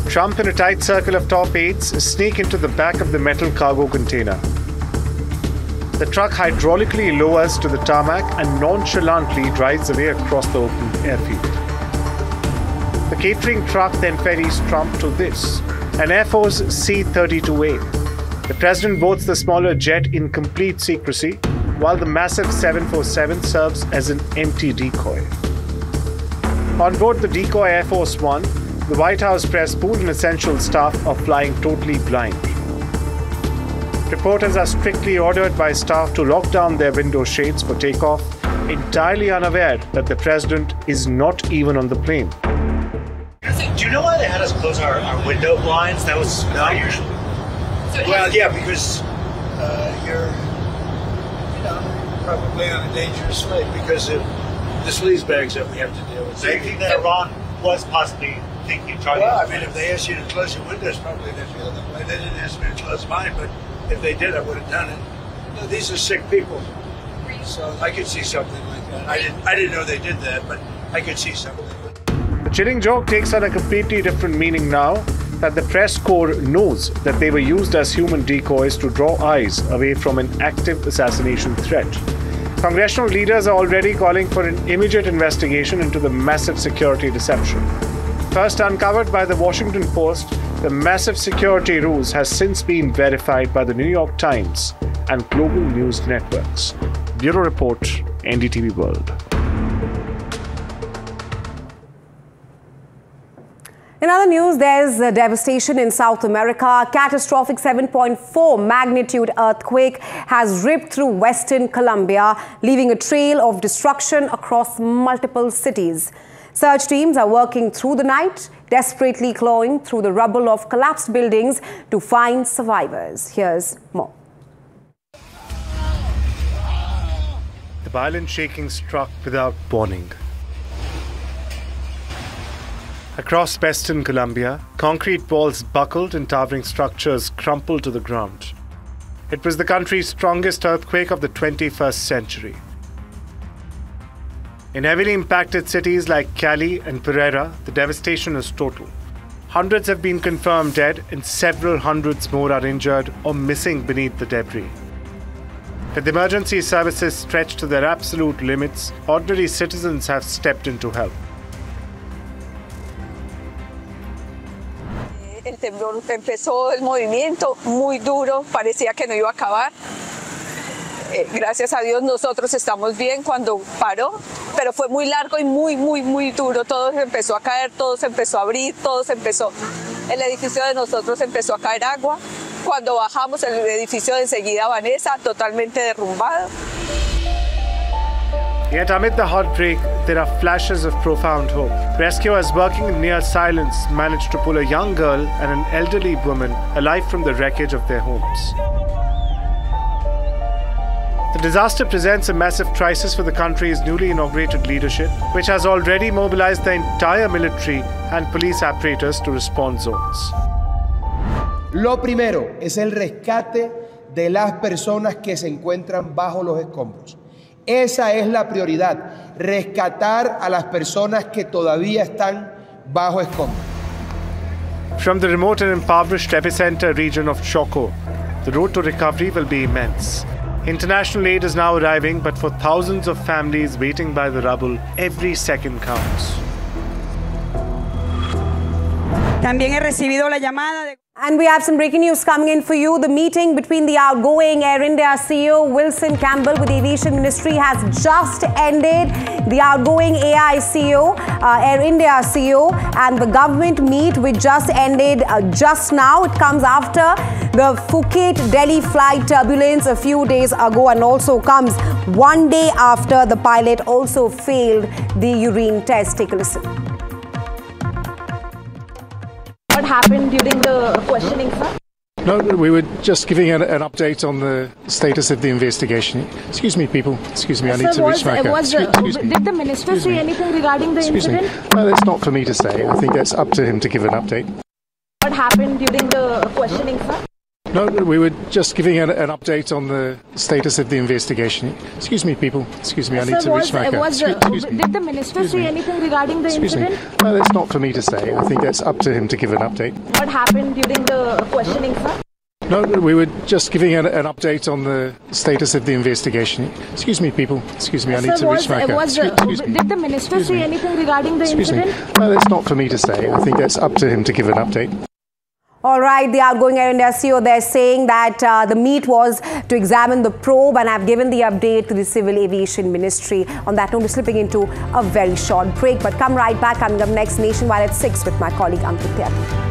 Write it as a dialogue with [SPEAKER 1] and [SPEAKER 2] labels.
[SPEAKER 1] Trump, in a tight circle of top aides, sneak into the back of the metal cargo container. The truck hydraulically lowers to the tarmac and nonchalantly drives away across the open airfield. The catering truck then ferries Trump to this, an Air Force C-32A. The president boards the smaller jet in complete secrecy, while the massive 747 serves as an empty decoy. On board the decoy Air Force One, the White House press pool and essential staff are flying totally blind. Reporters are strictly ordered by staff to lock down their window shades for takeoff, entirely unaware that the president is not even on the plane.
[SPEAKER 2] Do you know why they had us close our window blinds? That was not usual.
[SPEAKER 3] Well, yeah, because you're probably on a dangerous flight because of the sleaze bags that we have to deal with.
[SPEAKER 2] So you think that Iran was possibly thinking, trying
[SPEAKER 3] well, I mean, if they asked you to close your windows, probably they feel that way. They didn't ask me to close mine, but if they did, I would have done it. You know, these are sick people, so I could see something like that. I didn't know they did that, but I could see something.
[SPEAKER 1] The chilling joke takes on a completely different meaning now that the press corps knows that they were used as human decoys to draw eyes away from an active assassination threat. Congressional leaders are already calling for an immediate investigation into the massive security deception. First uncovered by the Washington Post, the massive security ruse has since been verified by the New York Times and global news networks. Bureau Report, NDTV World.
[SPEAKER 4] In other news, there's a devastation in South America. A catastrophic 7.4 magnitude earthquake has ripped through western Colombia, leaving a trail of destruction across multiple cities. Search teams are working through the night, desperately clawing through the rubble of collapsed buildings to find survivors. Here's more.
[SPEAKER 1] The violent shaking struck without warning. Across western Colombia, concrete walls buckled and towering structures crumpled to the ground. It was the country's strongest earthquake of the 21st century. In heavily impacted cities like Cali and Pereira, the devastation is total. Hundreds have been confirmed dead and several hundreds more are injured or missing beneath the debris. With emergency services stretched to their absolute limits, ordinary citizens have stepped in to help.
[SPEAKER 5] El temblor empezó el movimiento muy duro, parecía que no iba a acabar. Gracias a Dios nosotros estamos bien cuando paró, pero fue muy largo y muy duro. Todo se empezó a caer, todo se empezó a abrir, el edificio de nosotros empezó a caer agua. Cuando bajamos el edificio de enseguida Vanessa, totalmente derrumbado.
[SPEAKER 1] Yet amid the heartbreak, there are flashes of profound hope. Rescuers working in near silence managed to pull a young girl and an elderly woman alive from the wreckage of their homes. The disaster presents a massive crisis for the country's newly inaugurated leadership, which has already mobilized the entire military and police apparatus to response zones.
[SPEAKER 6] Lo primero es el rescate de las personas que se encuentran bajo los escombros. Esa es la prioridad, rescatar a las personas que todavía están bajo escombros.
[SPEAKER 1] From the remote and impoverished epicenter region of Choco, the road to recovery will be immense. International aid is now arriving, but for thousands of families waiting by the rubble, every second counts.
[SPEAKER 5] También he recibido la llamada de...
[SPEAKER 4] And we have some breaking news coming in for you. The meeting between the outgoing Air India CEO Wilson Campbell with the Aviation Ministry has just ended. The outgoing AI CEO, Air India CEO, and the government meet which just ended just now. It comes after the Phuket-Delhi flight turbulence a few days ago and also comes one day after the pilot also failed the urine test. Take a listen.
[SPEAKER 7] What happened during the questioning, sir?
[SPEAKER 8] No, we were just giving an update on the status of the investigation. Excuse me, people. Excuse me, I need to reach my car.
[SPEAKER 7] Did the minister say anything regarding the incident?
[SPEAKER 8] No, that's not for me to say. I think that's up to him to give an update.
[SPEAKER 7] What happened during the questioning, sir?
[SPEAKER 8] No, we were just giving an update on the status of the investigation. Excuse me, people. Excuse me, I need to reach my car.
[SPEAKER 7] Did the minister say anything regarding the incident?
[SPEAKER 8] No, that's not for me to say. I think that's up to him to give an update.
[SPEAKER 7] What happened during the questioning, sir?
[SPEAKER 8] No, we were just giving an update on the status of the investigation. Excuse me, people. Excuse me, I need to reach my car.
[SPEAKER 7] Did the minister say anything regarding the incident?
[SPEAKER 8] No, that's not for me to say. I think that's up to him to give an update.
[SPEAKER 4] All right, the outgoing Air India CEO, they're saying that the meet was to examine the probe, and I've given the update to the Civil Aviation Ministry. On that note, we're slipping into a very short break, but come right back. Coming up next, Nationwide at 6 with my colleague Ankit Tyagi.